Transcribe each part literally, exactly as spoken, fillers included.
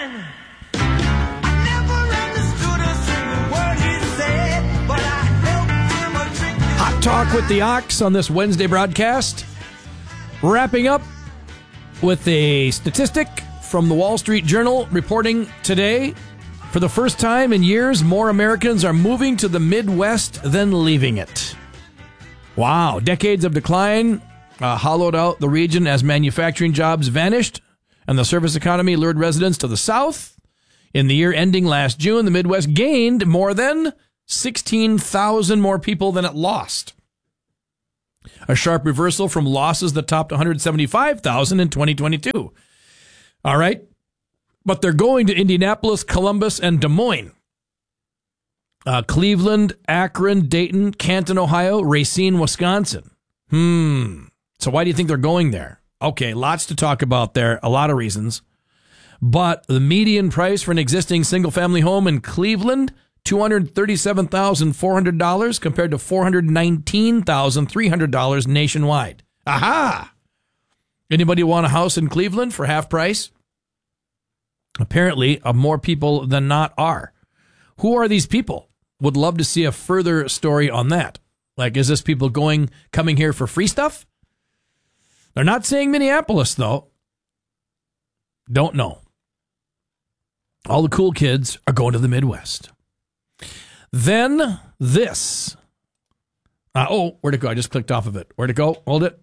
Hot Talk with the Ox on this Wednesday broadcast. Wrapping up with a statistic from the Wall Street Journal reporting today, for the first time in years, more Americans are moving to the Midwest than leaving it. Wow. Decades of decline uh, hollowed out the region as manufacturing jobs vanished and the service economy lured residents to the South. In the year ending last June, the Midwest gained more than sixteen thousand more people than it lost. A sharp reversal from losses that topped one hundred seventy-five thousand in twenty twenty-two. All right. But they're going to Indianapolis, Columbus, and Des Moines. Uh, Cleveland, Akron, Dayton, Canton, Ohio, Racine, Wisconsin. Hmm. So why do you think they're going there? Okay, lots to talk about there, a lot of reasons. But the median price for an existing single-family home in Cleveland, two hundred thirty-seven thousand four hundred dollars compared to four hundred nineteen thousand three hundred dollars nationwide. Aha! Anybody want a house in Cleveland for half price? Apparently, uh, more people than not are. Who are these people? Would love to see a further story on that. Like, is this people going, coming here for free stuff? They're not saying Minneapolis, though. Don't know. All the cool kids are going to the Midwest. Then this. Uh, oh, where'd it go? I just clicked off of it. Where'd it go? Hold it.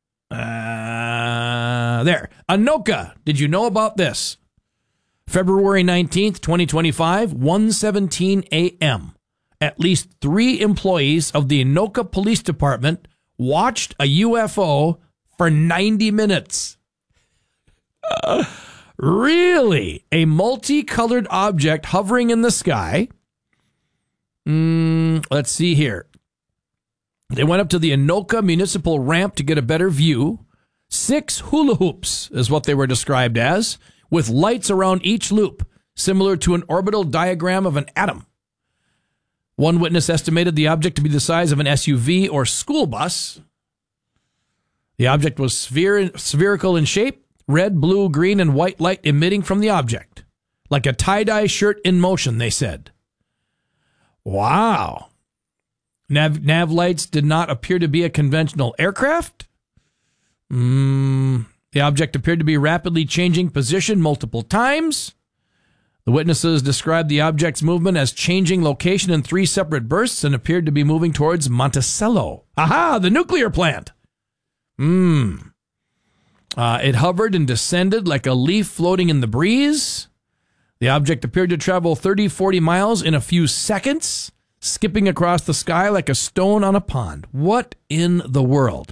Uh, there. Anoka. Did you know about this? February nineteenth, twenty twenty-five, one seventeen a.m. At least three employees of the Anoka Police Department watched a U F O for ninety minutes. Uh, really? A multicolored object hovering in the sky. Mm, let's see here. They went up to the Anoka Municipal Ramp to get a better view. Six hula hoops is what they were described as, with lights around each loop, similar to an orbital diagram of an atom. One witness estimated the object to be the size of an S U V or school bus. The object was spher- spherical in shape, red, blue, green, and white light emitting from the object. Like a tie-dye shirt in motion, they said. Wow. Nav, nav lights did not appear to be a conventional aircraft. Mm, the object appeared to be rapidly changing position multiple times. The witnesses described the object's movement as changing location in three separate bursts and appeared to be moving towards Monticello. Aha, the nuclear plant. Hmm. Uh, it hovered and descended like a leaf floating in the breeze. The object appeared to travel thirty, forty miles in a few seconds, skipping across the sky like a stone on a pond. What in the world?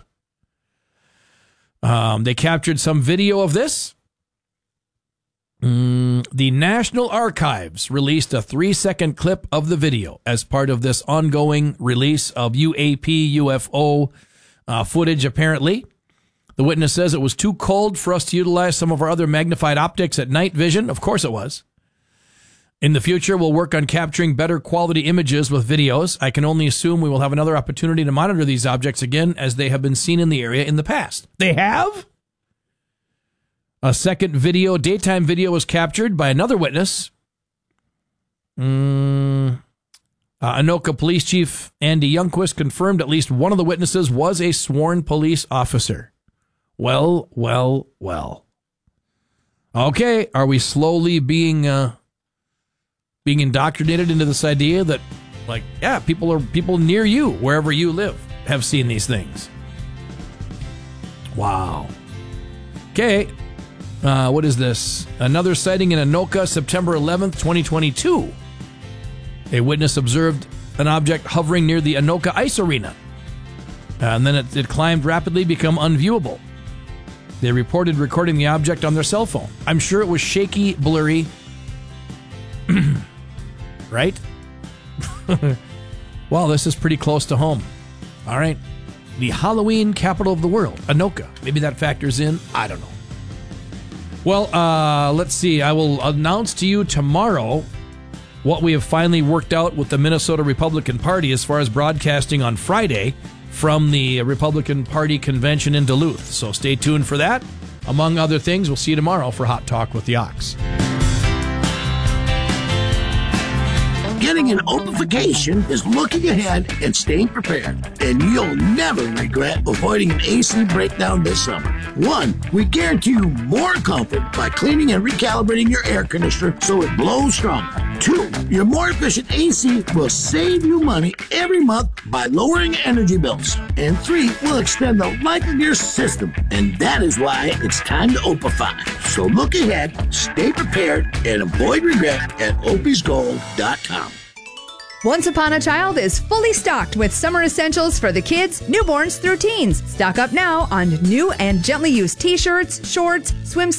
Um, they captured some video of this. Mm, the National Archives released a three-second clip of the video as part of this ongoing release of U A P, U F O uh, footage, apparently. The witness says it was too cold for us to utilize some of our other magnified optics at night vision. Of course it was. In the future, we'll work on capturing better quality images with videos. I can only assume we will have another opportunity to monitor these objects again as they have been seen in the area in the past. They have? A second video, daytime video, was captured by another witness. Mm, uh, Anoka Police Chief Andy Youngquist confirmed at least one of the witnesses was a sworn police officer. Well, well, well. Okay, are we slowly being uh, being indoctrinated into this idea that, like, yeah, people are people near you, wherever you live, have seen these things? Wow. Okay. Uh, what is this? Another sighting in Anoka, September eleventh, twenty twenty-two. A witness observed an object hovering near the Anoka Ice Arena. Uh, and then it, it climbed rapidly, become unviewable. They reported recording the object on their cell phone. I'm sure it was shaky, blurry. Right? Well, this is pretty close to home. All right. The Halloween capital of the world, Anoka. Maybe that factors in. I don't know. Well, uh, let's see. I will announce to you tomorrow what we have finally worked out with the Minnesota Republican Party as far as broadcasting on Friday from the Republican Party convention in Duluth. So stay tuned for that. Among other things, we'll see you tomorrow for Hot Talk with the Ox. Getting an Opification is looking ahead and staying prepared, and you'll never regret avoiding an A C breakdown this summer. One, we guarantee you more comfort by cleaning and recalibrating your air conditioner so it blows stronger. Two, your more efficient A C will save you money every month by lowering energy bills. And three, we'll extend the life of your system, and that is why it's time to Opify. So look ahead, stay prepared, and avoid regret at opis gold dot com. Once Upon a Child is fully stocked with summer essentials for the kids, newborns through teens. Stock up now on new and gently used t-shirts, shorts, swimsuits,